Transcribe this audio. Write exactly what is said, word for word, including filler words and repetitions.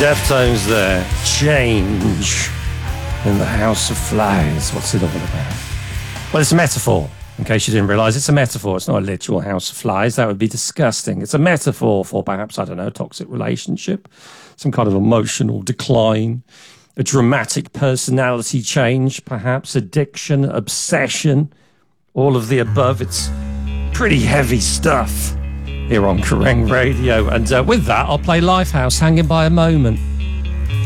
Deftones there. Change in the House of Flies. What's it all about? Well, it's a metaphor. In case you didn't realise, it's a metaphor. It's not a literal house of flies. That would be disgusting. It's a metaphor for perhaps, I don't know, a toxic relationship, some kind of emotional decline, a dramatic personality change, perhaps addiction, obsession, all of the above. It's pretty heavy stuff here on Kerrang Radio. And uh, with that, I'll play Lifehouse, Hanging by a Moment.